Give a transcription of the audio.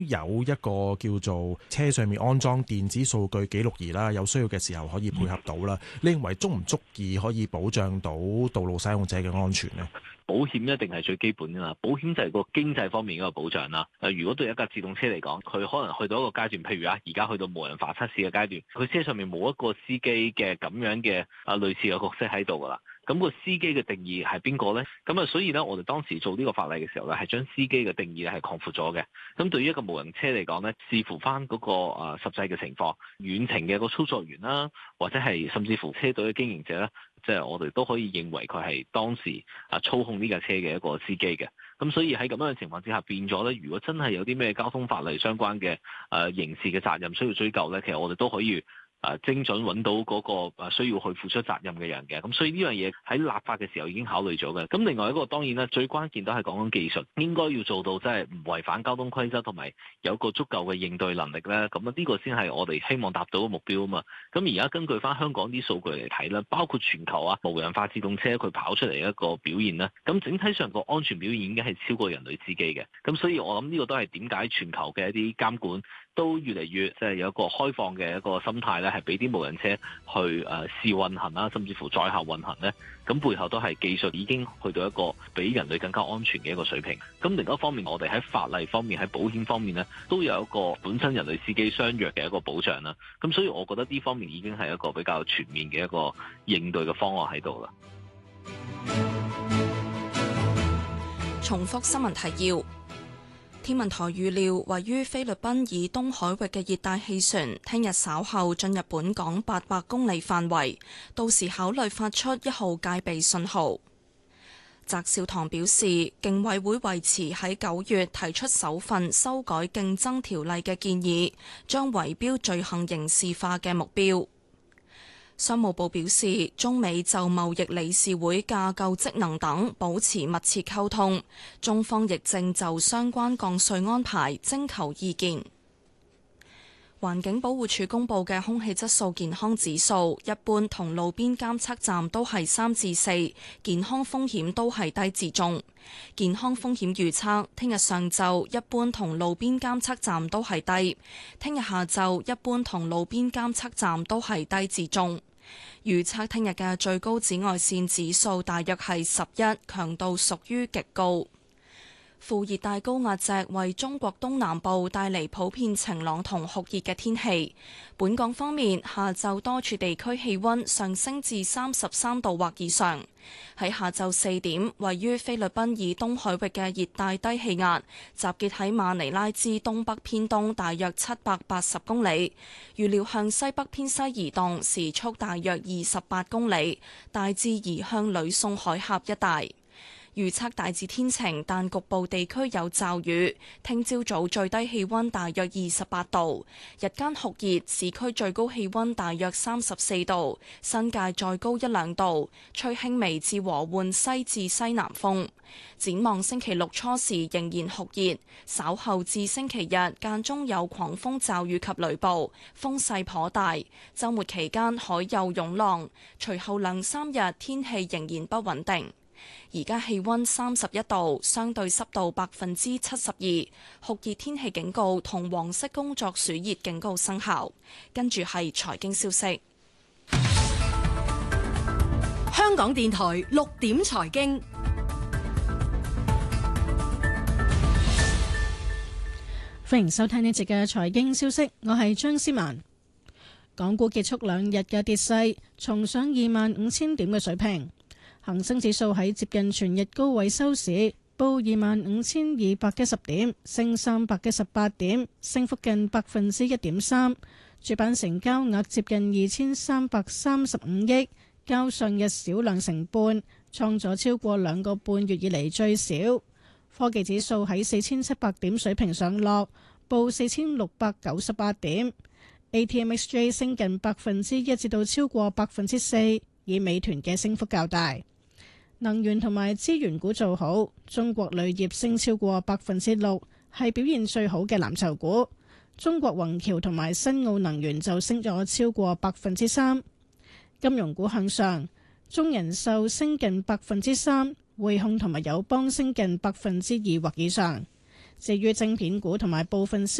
有一個叫做車上面安裝電子數據記錄儀啦，有需要嘅時候可以配合到啦。你認為足唔足以可以保障到道路使用者嘅安全呢？ 保險一定係最基本㗎啦，保險就係個經濟方面嗰個保障啦。如果對一架自動車嚟講，佢可能去到一個階段，譬如而家去到無人化測試嘅階段，佢車上面冇一個司機嘅咁樣嘅類似嘅角色喺度㗎啦。咁個司機嘅定義係邊個呢？所以呢，我哋當時做呢個法例嘅時候呢，係將司機嘅定義係擴闊咗嘅。咁對於一個無人車嚟講呢，視乎翻嗰個實際嘅情況，遠程嘅個操作員啦，或者係甚至乎車隊嘅經營者呢，即係我哋都可以認為佢係當時操控呢架車嘅一個司機嘅。咁所以喺咁樣嘅情況之下，變咗呢，如果真係有啲咩交通法例相關嘅刑事嘅責任需要追究呢，其實我哋都可以精準揾到嗰個需要去付出責任嘅人嘅。咁所以呢樣嘢喺立法嘅時候已經考慮咗嘅。咁另外一個當然啦，最關鍵都係講緊技術，應該要做到即係唔違反交通規則，同埋有個足夠嘅應對能力咧。咁呢個先係我哋希望達到嘅目標啊嘛。咁而家根據翻香港啲數據嚟睇啦，包括全球無人化自動車佢跑出嚟一個表現咧，咁整體上個安全表現已經係超過人類司機嘅。咁所以我諗呢個都係點解全球嘅一啲監管都越嚟越即係有一個開放嘅一個心態咧，係俾啲無人車去試運行啦，甚至乎載客運行咧。咁背後都係技術已經去到一個比人類更加安全嘅一個水平。咁另一方面，我哋喺法例方面、喺保險方面咧，都有一個本身人類司機相若嘅一個保障啦。咁所以我覺得呢方面已經係一個比較全面嘅一個應對嘅方案喺度啦。 重複新聞提要。天文台預料，位於菲律賓以東海域嘅熱帶氣旋，聽日稍後進入本港800公里範圍，到時考慮發出1號戒備信號。翟紹唐表示，競委會維持喺9月提出首份修改競爭條例嘅建議，將圍標罪行刑事化嘅目標。商務部表示，中美就貿易理事會架構職能等保持密切溝通，中方亦正就相關降稅安排徵求意見。環境保護署公布嘅空氣質素健康指數，一般同路邊監測站都係3至4，健康風險都係低至中。健康風險預測，聽日上晝一般同路邊監測站都係低，聽日下晝一般同路邊監測站都係低至中。預測聽日嘅最高紫外線指數大約係11，強度屬於極高。副熱帶高壓脊為中國東南部帶嚟普遍晴朗同酷熱嘅天氣。本港方面，下晝多處地區氣溫上升至33度或以上。喺下晝4點，位於菲律賓以東海域嘅熱帶低氣壓集結喺馬尼拉之東北偏東大約780公里，預料向西北偏西移動，時速大約28公里，大致移向呂宋海峽一帶。預測大致天晴，但局部地區有驟雨。聽朝早最低氣溫大約28度，日間酷熱，市區最高氣溫大約34度，新界再高1-2度，吹輕微至和緩西至西南風。展望星期六初時仍然酷熱，稍後至星期日間中有狂風驟雨及雷暴，風勢頗大。週末期間海有湧浪，隨後2-3日天氣仍然不穩定。而家氣溫31度，相對濕度72%，酷熱天氣警告同黃色工作暑熱警告生效。跟住係財經消息。 香港電台6點財經，歡迎收聽呢節嘅財經消息，我係張思曼。港股結束2日嘅跌勢，重上25,000點嘅水平。恒生指數喺接近全日高位收市，報25,210點，升318點，升幅近1.3%。主板成交額接近2,335億，較上日少2成半，創咗超過2個半月以嚟最少。科技指數喺4,700點水平上落，報4,698點。ATMXJ 升近1%至到超過4%，以美團嘅升幅較大。能源同埋資源股做好，中國鋁業升超過6%，係表現最好嘅藍籌股。中國宏橋同埋新奧能源就升咗超過3%。金融股向上，中人壽升近3%，匯控同埋友邦升近2%或以上。 至於晶片股同埋部分